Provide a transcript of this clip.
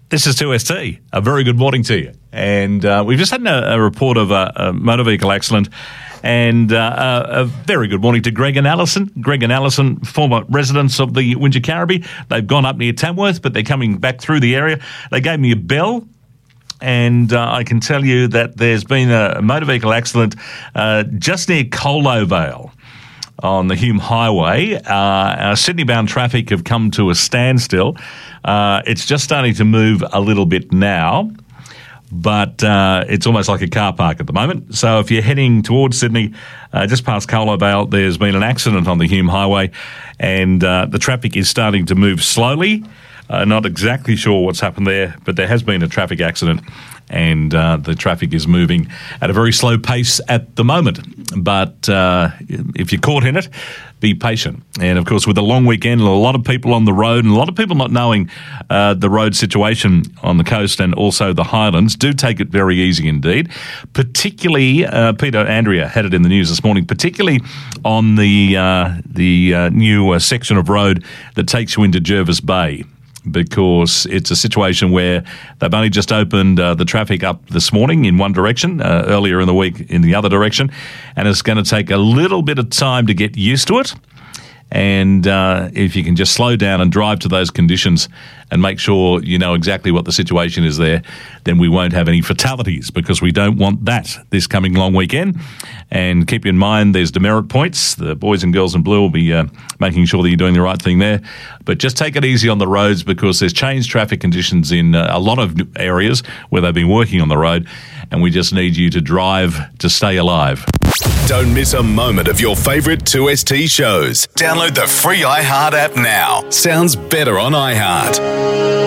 This is 2ST. A very good morning to you. And we've just had a report of a motor vehicle accident. And a very good morning to Greg and Alison. Greg and Alison, former residents of the Wingecarribee. They've gone up near Tamworth, but they're coming back through the area. They gave me a bell. And I can tell you that there's been a motor vehicle accident just near Colo Vale on the Hume Highway. Sydney-bound traffic have come to a standstill. It's just starting to move a little bit now, but it's almost like a car park at the moment. So if you're heading towards Sydney, just past Colo Vale, there's been an accident on the Hume Highway, and the traffic is starting to move slowly. Not exactly sure what's happened there, but there has been a traffic accident, and the traffic is moving at a very slow pace at the moment. But if you're caught in it, be patient. And, of course, with a long weekend, a lot of people on the road and a lot of people not knowing the road situation on the coast and also the Highlands, do take it very easy indeed. Particularly, Peter Andrea had it in the news this morning, particularly on the new section of road that takes you into Jervis Bay, because it's a situation where they've only just opened the traffic up this morning in one direction, earlier in the week in the other direction, and it's going to take a little bit of time to get used to it. And if you can just slow down and drive to those conditions and make sure you know exactly what the situation is there, then we won't have any fatalities, because we don't want that this coming long weekend. And keep in mind, there's demerit points. The boys and girls in blue will be making sure that you're doing the right thing there. But just take it easy on the roads, because there's changed traffic conditions in a lot of areas where they've been working on the road, and we just need you to drive to stay alive. Don't miss a moment of your favourite 2ST shows. Download the free iHeart app now. Sounds better on iHeart.